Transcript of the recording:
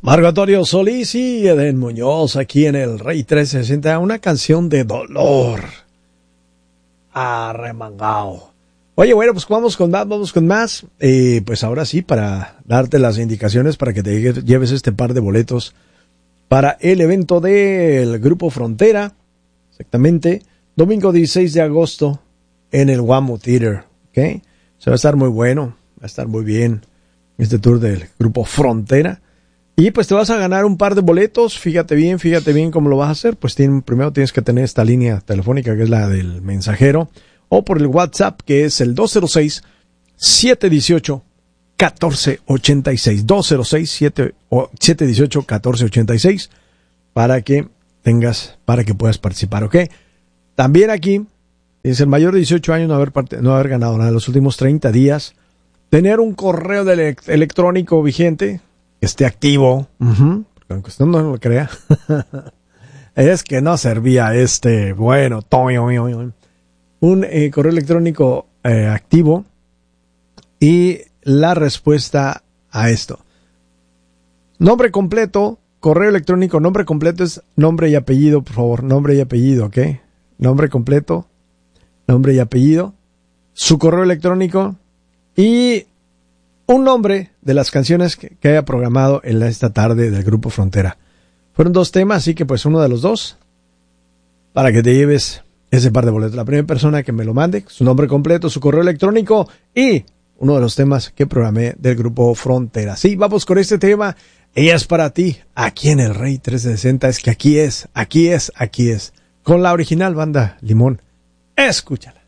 Marco Antonio Solís y Eden Muñoz aquí en el Rey 360, una canción de dolor. Arremangao. Oye, bueno, pues vamos con más. Pues ahora sí, para darte las indicaciones para que te lleves este par de boletos para el evento del Grupo Frontera. Exactamente, domingo 16 de agosto en el WAMU Theater. ¿Okay? Se va a estar muy bueno, va a estar muy bien este tour del Grupo Frontera. Y pues te vas a ganar un par de boletos. Fíjate bien cómo lo vas a hacer. Pues primero tienes que tener esta línea telefónica que es la del mensajero, o por el WhatsApp que es el 206-718-1486. 206-718-1486 para que puedas participar, ¿ok? También aquí es el mayor de 18 años no haber ganado nada en los últimos 30 días. Tener un correo electrónico vigente que esté activo, porque aunque usted no lo crea, es que no servía un correo electrónico activo. Y la respuesta a esto: nombre completo, correo electrónico, nombre completo es nombre y apellido, por favor, nombre y apellido, ¿ok? Nombre completo, nombre y apellido, su correo electrónico y un nombre de las canciones que haya programado en esta tarde del Grupo Frontera. Fueron 2 temas, así que pues uno de los 2 para que te lleves ese par de boletos. La primera persona que me lo mande, su nombre completo, su correo electrónico y uno de los temas que programé del Grupo Frontera. Sí, vamos con este tema. Ella es para ti, aquí en el Rey 360. Es que aquí es. Con la original banda Limón. Escúchala.